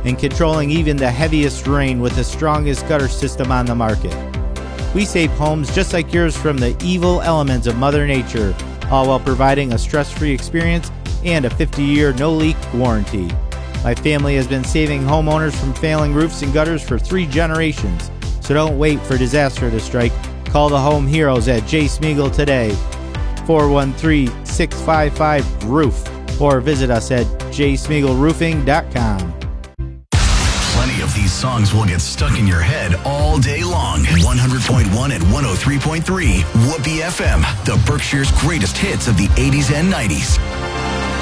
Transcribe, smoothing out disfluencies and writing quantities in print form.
and controlling even the heaviest rain with the strongest gutter system on the market. We save homes just like yours from the evil elements of Mother Nature, all while providing a stress-free experience and a 50-year no-leak warranty. My family has been saving homeowners from failing roofs and gutters for 3 generations, so don't wait for disaster to strike. Call the home heroes at J. Smeagol today, 413-655-ROOF, or visit us at jsmeagolroofing.com. Plenty of these songs will get stuck in your head all day long. 100.1 and 103.3 Whoopee FM, the Berkshire's greatest hits of the 80s and 90s.